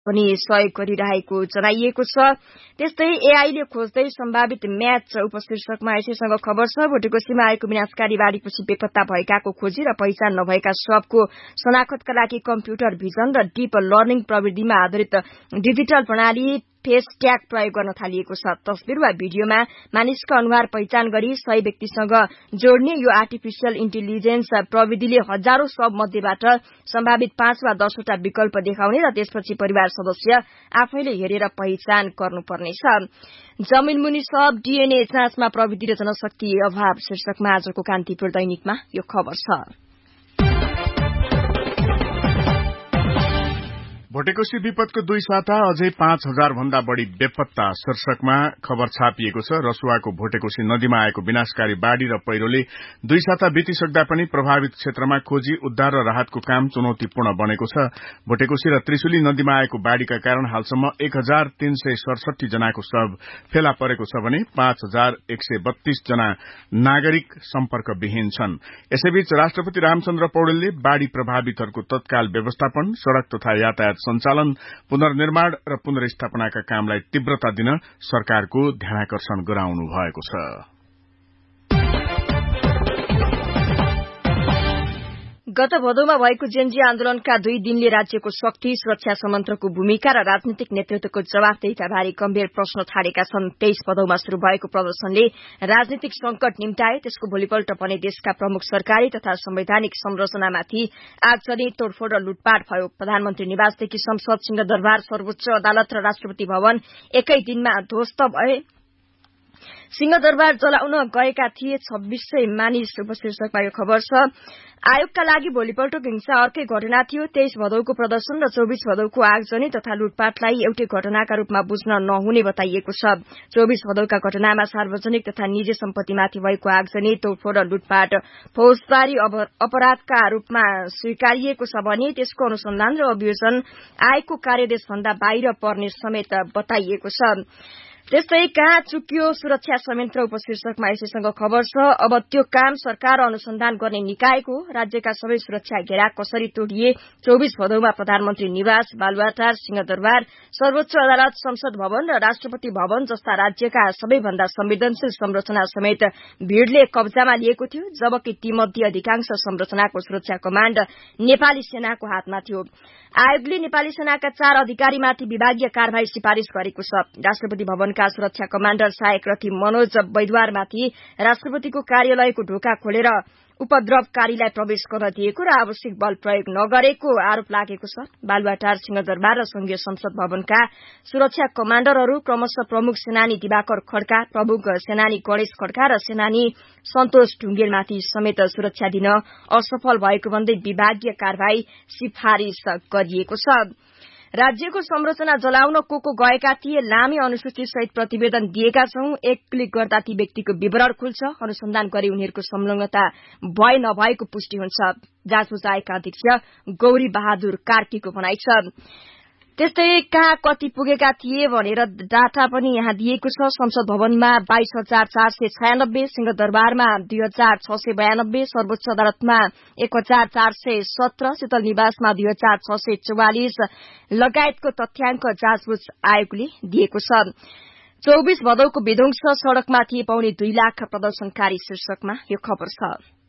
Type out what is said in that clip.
पनि सहयोग गरिरहेको जनाइएको छ। त्यस्तै एआईले खोज्दै सम्भावित म्याच उपशीर्षकमा यसैसँग खबर छ। भोटेकोसीमा आएको विनाशकारी बाढ़ीपछि बेपत्ता भएकाको खोजी र पहिचान नभएका शवको शनाखतका लागि कम्प्युटर भिजन र डीप लर्निङ प्रविधिमा आधारित डिजिटल प्रणाली फेस ट्याग प्रयोग गर्न थालिएको छ। तस्बिर वा भिडियोमा मानिसको अनुहार पहिचान गरी सही व्यक्तिसँग जोड्ने यो आर्टिफिशियल इन्टेलिजेन्स प्रविधिले हजारौं शव मध्येबाट सम्भावित 5 वा 10 वटा विकल्प देखाउने र त्यसपछि परिवार सदस्य आफैले हेरेर पहिचान गर्नुपर्नेछ। जमिनमुनि शव डीएनए जाँचमा प्रविधि र जनशक्ति अभाव शीर्षकमा आजको कान्तिपुर दैनिकमा यो खबर छ। भोटेकोसी विपदको 2 साता अझै 5000 भन्दा बढ़ी बेपत्ता शीर्षकमा खबर छापिएको छ। रसुवाको भोटेकोसी नदीमा आएको विनाशकारी बाढ़ी र पहिरोले 2 साता बितिसक्दा पनि प्रभावित क्षेत्रमा खोजी उद्धार र राहतको काम चुनौतीपूर्ण बनेको छ। भोटेकोसी र त्रिशुली नदीमा आएको बाढ़ीका कारण हालसम्म 1367 जनाको शव फेला परेको छ भने 5132 जना नागरिक सम्पर्कविहीन छन्। यसैबीच राष्ट्रपति रामचन्द्र पौडेलले बाढ़ी प्रभावितहरूको तत्काल व्यवस्थापन, सड़क तथा यातायात सञ्चालन, पुनर्निर्माण र पुनर्स्थापनाका कामलाई तीव्रता दिन सरकारको ध्यानाकर्षण गराउनु भएको छ। गत भदौमा भएको जेनजी आन्दोलनका 2 दिनले राज्यको शक्ति, सुरक्षा संयन्त्रको भूमिका र राजनीतिक नेतृत्वको जवाफदेहीताबारे गम्भीर प्रश्न छाडेका छन्। 23 भदौमा शुरू भएको प्रदर्शनले राजनीतिक संकट निम्ताए। त्यसको भोलिपल्ट पनि देशका प्रमुख सरकारी तथा संवैधानिक संरचनामाथि आगजनी, तोडफोड र लुटपाट भयो। प्रधानमन्त्री निवासदेखि संसद, सिंहदरबार, सर्वोच्च अदालत र राष्ट्रपति भवन एकै दिनमा ध्वस्त भए। सिंहदरबार जलाउन गएका थिए 2600 मानिस उपशीर्षकमा यो खबर छ। आयोगका लागि भोलिपल्टको हिंसा अर्कै घटना थियो। 23 भदौको प्रदर्शन र 24 भदौको आगजनी तथा लुटपाटलाई एउटै घटनाका रूपमा बुझ्न नहुने बताइएको छ। 24 भदौका घटनामा सार्वजनिक तथा निजी सम्पत्तिमाथि भएको आगजनी, तोडफोड र लुटपाट फौजदारी अपराधका रूपमा स्वीकारिएको छ भने त्यसको अनुसन्धान र अभियोजन आयोगको कार्यदेशभन्दा बाहिर पर्ने समेत बताइएको छ। त्यस्तै कहाँ चुक्यो सुरक्षा संयन्त्र उपशीर्षकमा यसैसँग खबर छ। अब त्यो काम सरकार अनुसन्धान गर्ने निकायको। राज्यका सबै सुरक्षा घेरा कसरी तोडिए, 24 भदौमा प्रधानमन्त्री निवास, बालुवाटार, सिंहदरबार, सर्वोच्च अदालत, संसद भवन र राष्ट्रपति भवन जस्ता राज्यका सबैभन्दा संवेदनशील संरचना समेत भीड़ले कब्जामा लिएको थियो, जबकि तीमध्ये अधिकांश संरचनाको सुरक्षा कमाण्ड नेपाली सेनाको हातमा थियो। आयोगले नेपाली सेनाका 4 अधिकारीमाथि विभागीय कार्यवाही सिफारिश गरेको छ। राष्ट्रपति भवनका सुरक्षा कमाण्डर सहायक रथी मनोज बैद्वारमाथि राष्ट्रपतिको कार्यालयको ढोका खोलेर उपद्रवकारीलाई प्रवेश गर्न दिएको र आवश्यक बल प्रयोग नगरेको आरोप लागेको छ। बालुवाटार, सिंहदरबार र संघीय संसद भवनका सुरक्षा कमाण्डरहरू क्रमशः प्रमुख सेनानी दिवाकर खड्का, प्रमुख सेनानी गणेश खड्का र सेनानी सन्तोष ढुंगेलमाथि समेत सुरक्षा दिन असफल भएको भन्दै विभागीय कार्यवाही सिफारिश गरिएको छ। राज्यको संरचना जलाउन को गएका थिए, लामे अनुसूची सहित प्रतिवेदन दिएका छौं। एक क्लिक गर्दा ती व्यक्तिको विवरण खुल्छ। अनुसन्धान गरी उनीहरूको संलग्नता भए नभएको पुष्टि हुन्छ। जाँचबुझ आयोगका अध्यक्ष गौरी बहादुर कार्कीको भनाइ छ। त्यस्तै कहाँ कति पुगेका थिए भनेर डाटा पनि यहाँ दिएको छ। संसद भवनमा 22,496, सिंहदरबारमा 2,692, सर्वोच्च अदालतमा 1,417, शीतल निवासमा 2,644 लगायतको तथ्याङ्क जाँचबुझ आयोगले दिएको छ। 24 भदौको विध्वंस सड़कमा थिए पाउने 2 लाख प्रदर्शनकारी शीर्षकमा यो खबर छ।